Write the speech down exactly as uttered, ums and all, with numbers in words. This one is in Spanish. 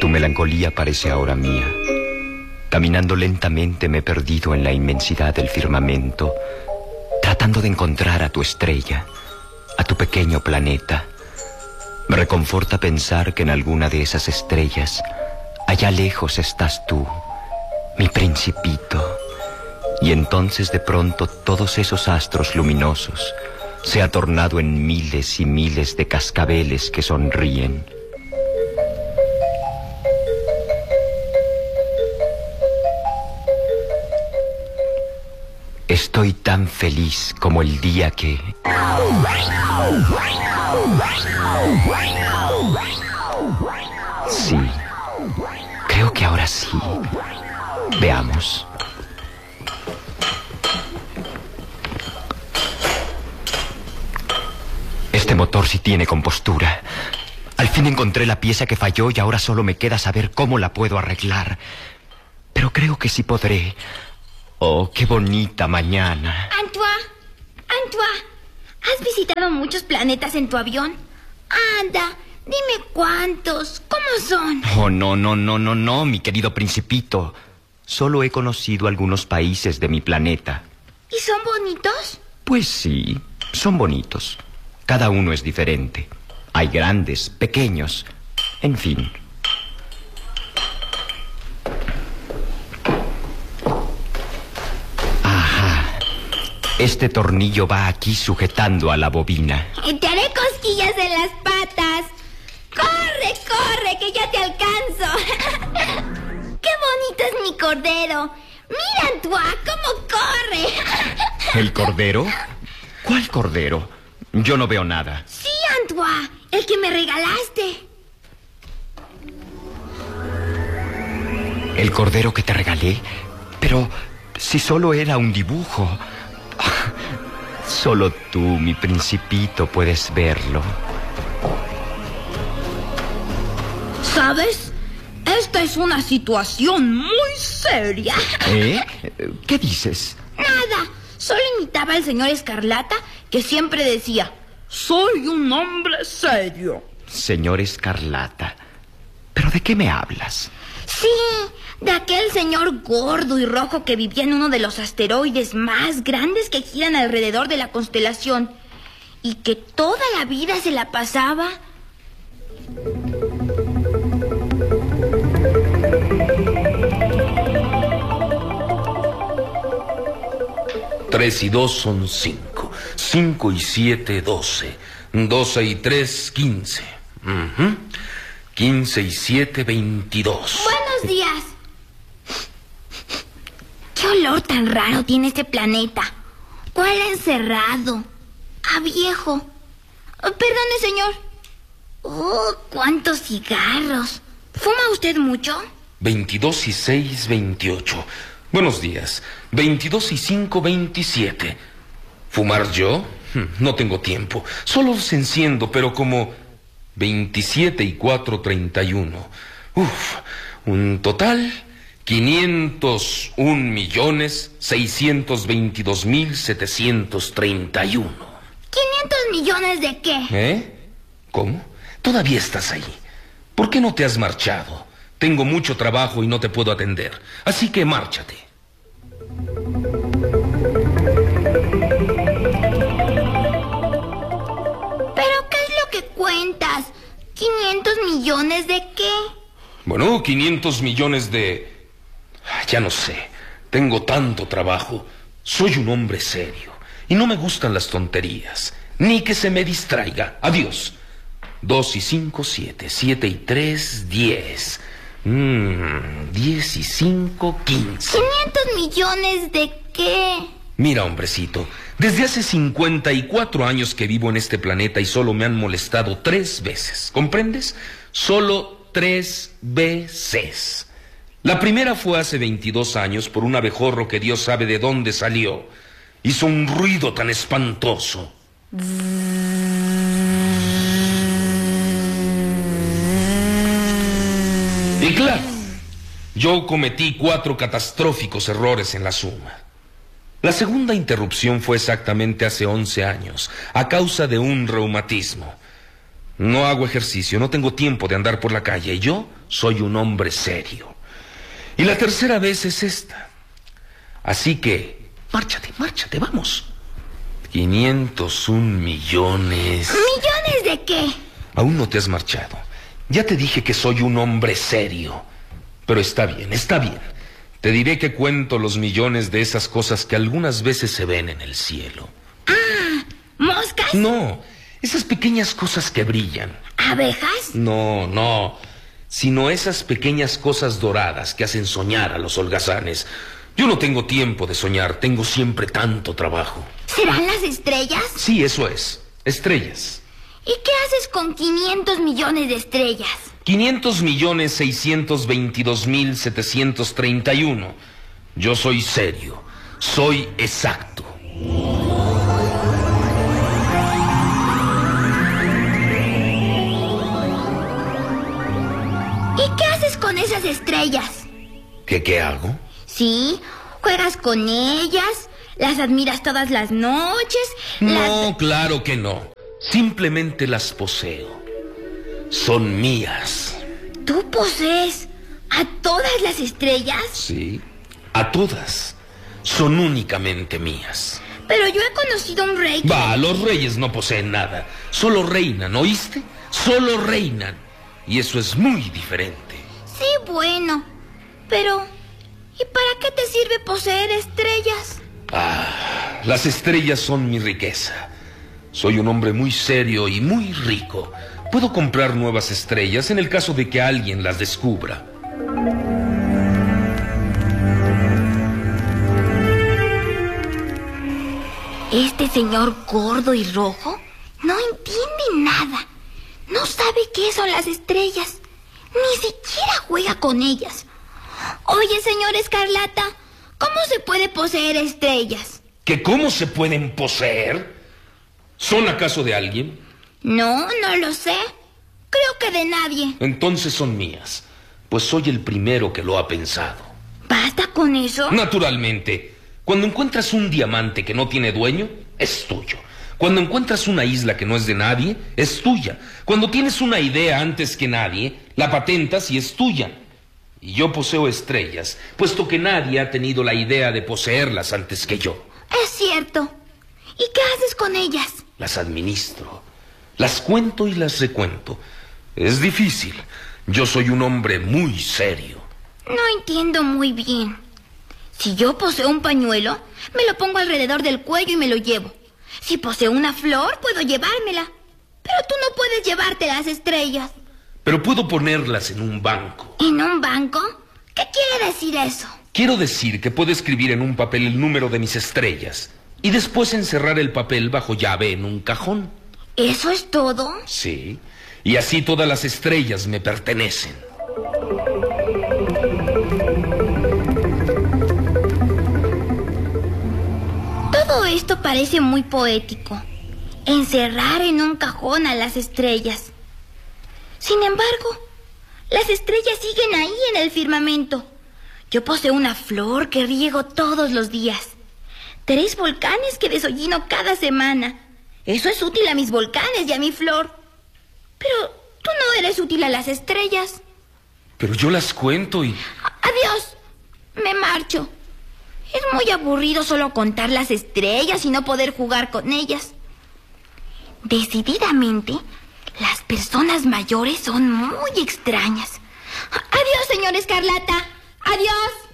Tu melancolía parece ahora mía. Caminando lentamente me he perdido en la inmensidad del firmamento, tratando de encontrar a tu estrella, a tu pequeño planeta. Me reconforta pensar que en alguna de esas estrellas, allá lejos estás tú, mi principito. Y entonces de pronto todos esos astros luminosos se ha tornado en miles y miles de cascabeles que sonríen. Estoy tan feliz como el día que... Sí, creo que ahora sí. Veamos. Este motor sí tiene compostura. Al fin encontré la pieza que falló y ahora solo me queda saber cómo la puedo arreglar. Pero creo que sí podré. Oh, qué bonita mañana. Antoine, Antoine, ¿has visitado muchos planetas en tu avión? Anda, dime cuántos, ¿cómo son? Oh, no, no, no, no, no, mi querido principito. Solo he conocido algunos países de mi planeta. ¿Y son bonitos? Pues sí, son bonitos. Cada uno es diferente. Hay grandes, pequeños, en fin. Este tornillo va aquí sujetando a la bobina. Te haré cosquillas en las patas. ¡Corre, corre, que ya te alcanzo! ¡Qué bonito es mi cordero! ¡Mira, Antoine, cómo corre! ¿El cordero? ¿Cuál cordero? Yo no veo nada. Sí, Antoine, el que me regalaste. ¿El cordero que te regalé? Pero si solo era un dibujo... Solo tú, mi principito, puedes verlo. ¿Sabes? Esta es una situación muy seria. ¿Eh? ¿Qué dices? Nada, solo imitaba al señor Escarlata, que siempre decía: soy un hombre serio. Señor Escarlata, ¿pero de qué me hablas? Sí, de aquel señor gordo y rojo que vivía en uno de los asteroides más grandes que giran alrededor de la constelación y que toda la vida se la pasaba... Tres y dos son cinco. Cinco y siete, doce. Doce y tres, quince. Uh-huh. Quince y siete, veintidós. Buenos días. ¿Qué olor tan raro tiene este planeta? Huele encerrado, a viejo. Oh, perdone, señor. Oh, cuántos cigarros. ¿Fuma usted mucho? Veintidós y seis, veintiocho. Buenos días. Veintidós y cinco, veintisiete. ¿Fumar yo? No tengo tiempo. Solo se enciendo, pero como veintisiete y cuatro, treinta y uno. Uf, un total... quinientos un millones seiscientos veintidós mil setecientos treinta y uno. ¿quinientos millones de qué? ¿Eh? ¿Cómo? Todavía estás ahí. ¿Por qué no te has marchado? Tengo mucho trabajo y no te puedo atender. Así que márchate. ¿Pero qué es lo que cuentas? ¿quinientos millones de qué? Bueno, quinientos millones de... Ya no sé, tengo tanto trabajo. Soy un hombre serio y no me gustan las tonterías, ni que se me distraiga. Adiós. Dos y cinco, siete. Siete y tres, diez. Mmm, diez y cinco, quince. ¿quinientos millones de qué? Mira, hombrecito, desde hace cincuenta y cuatro años que vivo en este planeta y solo me han molestado tres veces. ¿Comprendes? Solo tres veces. La primera fue hace veintidós años por un abejorro que Dios sabe de dónde salió. Hizo un ruido tan espantoso. Y claro, yo cometí cuatro catastróficos errores en la suma. La segunda interrupción fue exactamente hace once años, a causa de un reumatismo. No hago ejercicio, no tengo tiempo de andar por la calle. Yo soy un hombre serio. Y la tercera vez es esta. Así que, márchate, márchate, vamos. quinientos un millones. ¿Millones de qué? Aún no te has marchado. Ya te dije que soy un hombre serio. Pero está bien, está bien. Te diré que cuento los millones de esas cosas que algunas veces se ven en el cielo. Ah, ¿moscas? No, esas pequeñas cosas que brillan. ¿Abejas? No, no, sino esas pequeñas cosas doradas que hacen soñar a los holgazanes. Yo no tengo tiempo de soñar, tengo siempre tanto trabajo. ¿Serán las estrellas? Sí, eso es, estrellas. ¿Y qué haces con quinientos millones de estrellas? quinientos millones seiscientos veintidós mil setecientos treinta y uno. Yo soy serio, soy exacto. ¿Y qué haces con esas estrellas? ¿Qué, qué hago? Sí, juegas con ellas, las admiras todas las noches. No, las... claro que no. Simplemente las poseo. Son mías. ¿Tú posees a todas las estrellas? Sí, a todas. Son únicamente mías. Pero yo he conocido a un rey que... Va, los reyes no poseen nada. Solo reinan, ¿oíste? Solo reinan. Y eso es muy diferente. Sí, bueno. Pero, ¿y para qué te sirve poseer estrellas? Ah, las estrellas son mi riqueza. Soy un hombre muy serio y muy rico. Puedo comprar nuevas estrellas en el caso de que alguien las descubra. Este señor gordo y rojo no entiende nada. No sabe qué son las estrellas. Ni siquiera juega con ellas. Oye, señor Escarlata, ¿cómo se puede poseer estrellas? ¿Que cómo se pueden poseer? ¿Son acaso de alguien? No, no lo sé. Creo que de nadie. Entonces son mías, pues soy el primero que lo ha pensado. ¿Basta con eso? Naturalmente. Cuando encuentras un diamante que no tiene dueño, es tuyo. Cuando encuentras una isla que no es de nadie, es tuya. Cuando tienes una idea antes que nadie, la patentas y es tuya. Y yo poseo estrellas, puesto que nadie ha tenido la idea de poseerlas antes que yo. Es cierto. ¿Y qué haces con ellas? Las administro. Las cuento y las recuento. Es difícil. Yo soy un hombre muy serio. No entiendo muy bien. Si yo poseo un pañuelo, me lo pongo alrededor del cuello y me lo llevo. Si poseo una flor, puedo llevármela. Pero tú no puedes llevarte las estrellas. Pero puedo ponerlas en un banco. ¿En un banco? ¿Qué quiere decir eso? Quiero decir que puedo escribir en un papel el número de mis estrellas y después encerrar el papel bajo llave en un cajón. ¿Eso es todo? Sí, y así todas las estrellas me pertenecen. Todo esto parece muy poético. Encerrar en un cajón a las estrellas. Sin embargo, las estrellas siguen ahí en el firmamento. Yo poseo una flor que riego todos los días. Tres volcanes que desollino cada semana. Eso es útil a mis volcanes y a mi flor. Pero tú no eres útil a las estrellas. Pero yo las cuento y... Adiós. Me marcho. Es muy aburrido solo contar las estrellas y no poder jugar con ellas. Decididamente, las personas mayores son muy extrañas. Adiós, señor Escarlata. Adiós.